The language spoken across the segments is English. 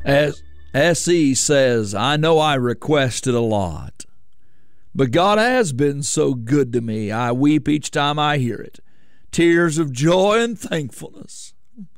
As SE says, I know I requested a lot, but God has been so good to me. I weep each time I hear it. Tears of joy and thankfulness.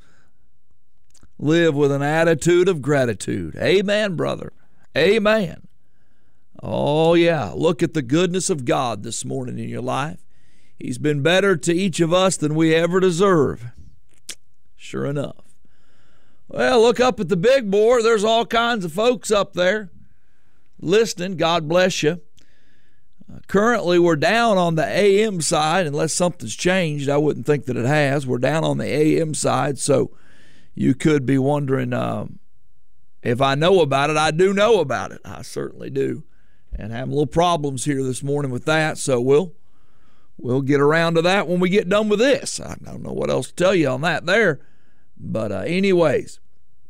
Live with an attitude of gratitude. Amen, brother. Amen. Oh, yeah. Look at the goodness of God this morning in your life. He's been better to each of us than we ever deserve. Sure enough. Well, look up at the big board. There's all kinds of folks up there listening. God bless you. Currently, we're down on the AM side. Unless something's changed, I wouldn't think that it has. We're down on the AM side, so you could be wondering if I know about it. I do know about it. I certainly do. And having little problems here this morning with that, so we'll get around to that when we get done with this. I don't know what else to tell you on that there. But anyways,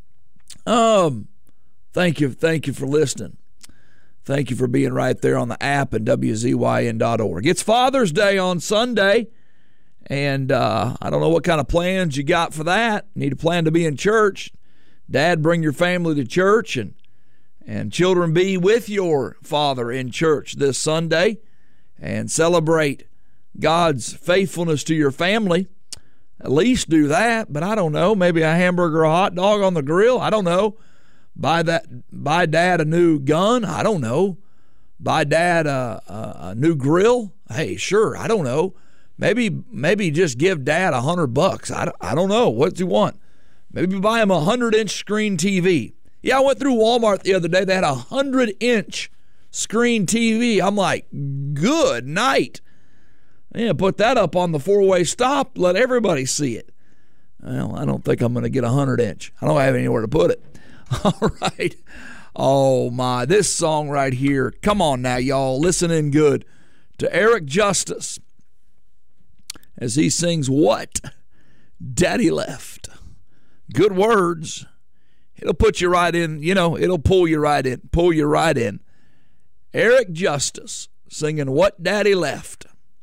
thank you for listening. Thank you for being right there on the app and WZYN.org. It's Father's Day on Sunday, and I don't know what kind of plans you got for that. You need a plan to be in church. Dad, bring your family to church, and children, be with your father in church this Sunday and celebrate God's faithfulness to your family. At least do that, but I don't know. Maybe a hamburger or a hot dog on the grill. I don't know. Buy Dad a new gun. I don't know. Buy Dad a new grill. Hey, sure. I don't know. Maybe just give Dad $100. I don't know. What do you want? Maybe buy him a 100-inch screen TV. Yeah, I went through Walmart the other day. They had a 100-inch screen TV. I'm like, good night. Yeah, put that up on the four-way stop. Let everybody see it. Well, I don't think I'm going to get a 100-inch. I don't have anywhere to put it. All right. Oh, my. This song right here. Come on now, y'all. Listen in good to Eric Justice as he sings What Daddy Left. Good words. It'll put you right in. You know, it'll pull you right in. Pull you right in. Eric Justice singing What Daddy Left.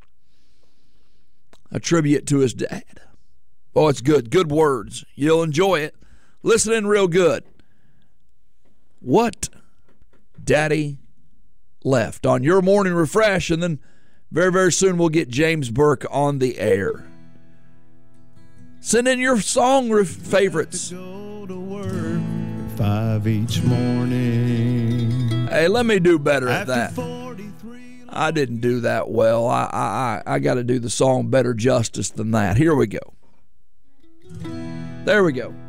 A tribute to his dad. Oh, it's good. Good words. You'll enjoy it. Listen in real good. What Daddy Left on your morning refresh, and then very, very soon we'll get James Burke on the air. Send in your song favorites. Go to work at 5 each morning. Hey, let me do better at that. I didn't do that well. I got to do the song better justice than that. Here we go. There we go.